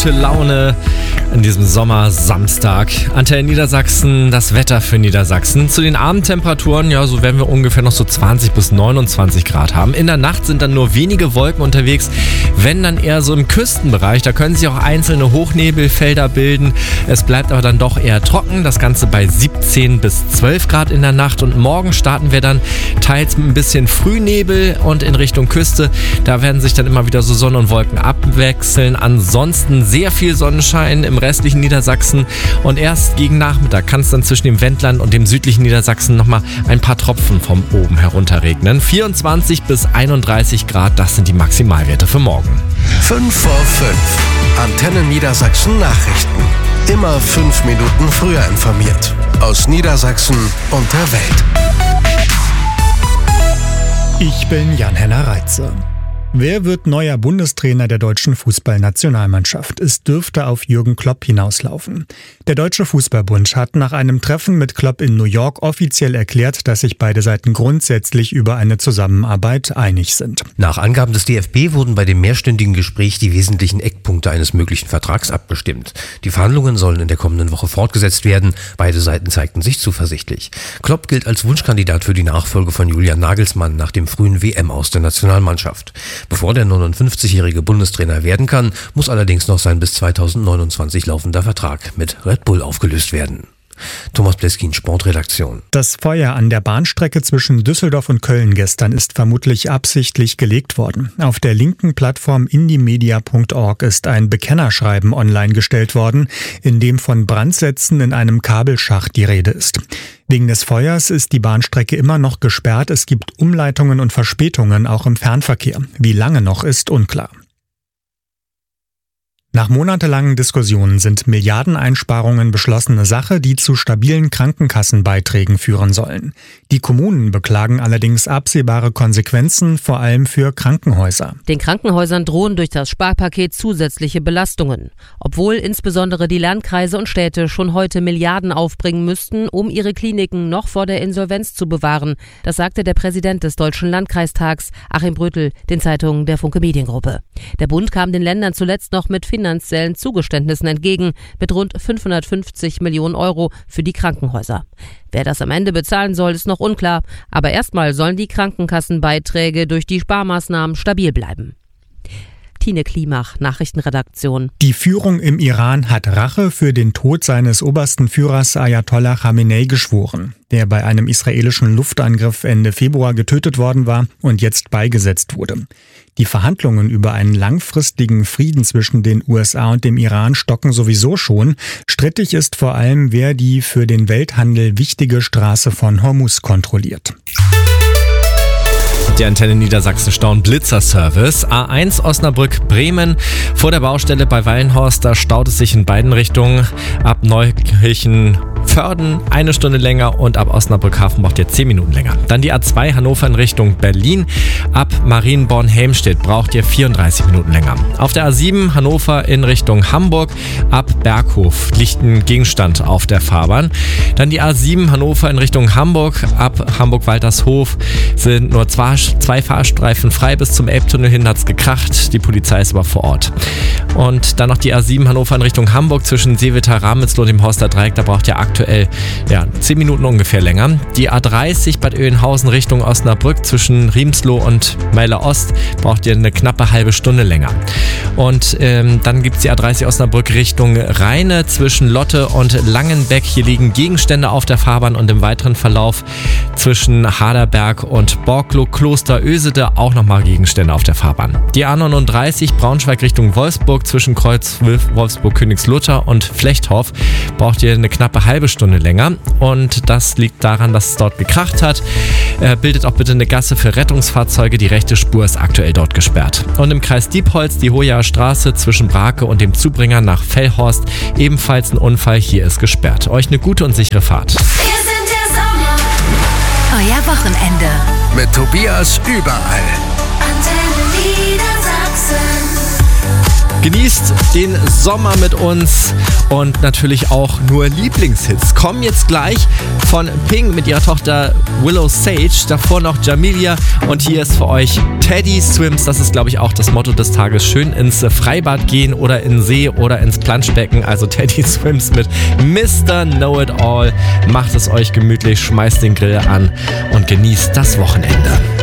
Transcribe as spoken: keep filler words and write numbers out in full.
gute Laune in diesem Sommer-Samstag. Antenne Niedersachsen, das Wetter für Niedersachsen. Zu den Abendtemperaturen, ja, so werden wir ungefähr noch so zwanzig bis neunundzwanzig Grad haben. In der Nacht sind dann nur wenige Wolken unterwegs, wenn dann eher so im Küstenbereich. Da können sich auch einzelne Hochnebelfelder bilden. Es bleibt aber dann doch eher trocken. Das Ganze bei siebzehn bis zwölf Grad in der Nacht. Und morgen starten wir dann teils mit ein bisschen Frühnebel und in Richtung Küste. Da werden sich dann immer wieder so Sonne und Wolken abwechseln. Ansonsten sehr viel Sonnenschein im restlichen Niedersachsen. Und erst gegen Nachmittag kann es dann zwischen dem Wendland und dem südlichen Niedersachsen nochmal ein paar Tropfen vom oben herunter regnen. vierundzwanzig bis einunddreißig Grad, das sind die Maximalwerte für morgen. fünf vor fünf. Antenne Niedersachsen Nachrichten. Immer fünf Minuten früher informiert. Aus Niedersachsen und der Welt. Ich bin Jan-Henner Reitze. Wer wird neuer Bundestrainer der deutschen Fußballnationalmannschaft? Es dürfte auf Jürgen Klopp hinauslaufen. Der Deutsche Fußballbund hat nach einem Treffen mit Klopp in New York offiziell erklärt, dass sich beide Seiten grundsätzlich über eine Zusammenarbeit einig sind. Nach Angaben des D F B wurden bei dem mehrstündigen Gespräch die wesentlichen Eckpunkte eines möglichen Vertrags abgestimmt. Die Verhandlungen sollen in der kommenden Woche fortgesetzt werden. Beide Seiten zeigten sich zuversichtlich. Klopp gilt als Wunschkandidat für die Nachfolge von Julian Nagelsmann nach dem frühen W M aus der Nationalmannschaft. Bevor der neunundfünfzigjährige Bundestrainer werden kann, muss allerdings noch sein bis zweitausendneunundzwanzig laufender Vertrag mit Red Bull aufgelöst werden. Thomas Pleskin, Sportredaktion. Das Feuer an der Bahnstrecke zwischen Düsseldorf und Köln gestern ist vermutlich absichtlich gelegt worden. Auf der linken Plattform indiemedia punkt org ist ein Bekennerschreiben online gestellt worden, in dem von Brandsätzen in einem Kabelschacht die Rede ist. Wegen des Feuers ist die Bahnstrecke immer noch gesperrt. Es gibt Umleitungen und Verspätungen auch im Fernverkehr. Wie lange noch, ist unklar. Nach monatelangen Diskussionen sind Milliardeneinsparungen beschlossene Sache, die zu stabilen Krankenkassenbeiträgen führen sollen. Die Kommunen beklagen allerdings absehbare Konsequenzen, vor allem für Krankenhäuser. Den Krankenhäusern drohen durch das Sparpaket zusätzliche Belastungen. Obwohl insbesondere die Landkreise und Städte schon heute Milliarden aufbringen müssten, um ihre Kliniken noch vor der Insolvenz zu bewahren. Das sagte der Präsident des Deutschen Landkreistags, Achim Brötel, den Zeitungen der Funke Mediengruppe. Der Bund kam den Ländern zuletzt noch mit finanziellen Zugeständnissen entgegen, mit rund fünfhundertfünfzig Millionen Euro für die Krankenhäuser. Wer das am Ende bezahlen soll, ist noch unklar, aber erstmal sollen die Krankenkassenbeiträge durch die Sparmaßnahmen stabil bleiben. Tine Klimach, Nachrichtenredaktion. Die Führung im Iran hat Rache für den Tod seines obersten Führers Ayatollah Khamenei geschworen, der bei einem israelischen Luftangriff Ende Februar getötet worden war und jetzt beigesetzt wurde. Die Verhandlungen über einen langfristigen Frieden zwischen den U S A und dem Iran stocken sowieso schon. Strittig ist vor allem, wer die für den Welthandel wichtige Straße von Hormuz kontrolliert. Die Antenne Niedersachsen Stau- und Blitzerservice. A eins Osnabrück-Bremen vor der Baustelle bei Wallenhorst. Da staut es sich in beiden Richtungen. Ab Neukirchen-Vörden eine Stunde länger und ab Osnabrück-Hafen braucht ihr zehn Minuten länger. Dann die A zwei Hannover in Richtung Berlin. Ab Marienborn-Helmstedt braucht ihr vierunddreißig Minuten länger. Auf der A sieben Hannover in Richtung Hamburg. Ab Berghof liegt ein Gegenstand auf der Fahrbahn. Dann die A sieben Hannover in Richtung Hamburg. Ab Hamburg-Waltershof sind nur zwei Zwei Fahrstreifen frei bis zum Elbtunnel hin, hat's gekracht. Die Polizei ist aber vor Ort. Und dann noch die A sieben Hannover in Richtung Hamburg zwischen Seewitter, Ramelsloh und dem Horster Dreieck. Da braucht ihr aktuell ja, zehn Minuten ungefähr länger. Die A dreißig Bad Oeynhausen Richtung Osnabrück zwischen Riemsloh und Meiler Ost braucht ihr eine knappe halbe Stunde länger. Und ähm, dann gibt's die A dreißig Osnabrück Richtung Rheine zwischen Lotte und Langenbeck. Hier liegen Gegenstände auf der Fahrbahn und im weiteren Verlauf zwischen Haderberg und Borglo Kloster Ösede auch nochmal Gegenstände auf der Fahrbahn. Die A neununddreißig Braunschweig Richtung Wolfsburg zwischen Kreuz Wolfsburg Königslutter und Flechthof braucht ihr eine knappe halbe Stunde länger und das liegt daran, dass es dort gekracht hat. Äh, bildet auch bitte eine Gasse für Rettungsfahrzeuge, die rechte Spur ist aktuell dort gesperrt. Und im Kreis Diepholz die Hojaer Straße zwischen Brake und dem Zubringer nach Fellhorst ebenfalls ein Unfall, hier ist gesperrt. Euch eine gute und sichere Fahrt. Wir sind der Sommer. Euer Wochenende. Mit Tobias überall. Antenne Niedersachsen. Genießt den Sommer mit uns und natürlich auch nur Lieblingshits. Kommen jetzt gleich von Pink mit ihrer Tochter Willow Sage, davor noch Jamelia und hier ist für euch Teddy Swims. Das ist, glaube ich, auch das Motto des Tages. Schön ins Freibad gehen oder in den See oder ins Planschbecken. Also Teddy Swims mit Mister Know-It-All. Macht es euch gemütlich, schmeißt den Grill an und genießt das Wochenende.